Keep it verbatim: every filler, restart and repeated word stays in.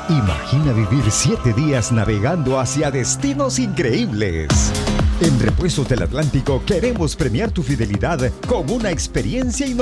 Imagina vivir siete días navegando hacia destinos increíbles. En Repuestos del Atlántico queremos premiar tu fidelidad con una experiencia inolvidable.